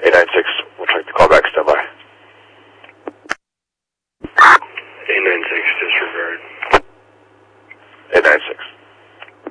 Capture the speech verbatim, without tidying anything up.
eight nine six, we'll check the callback, stand by. eight nine six, disregard.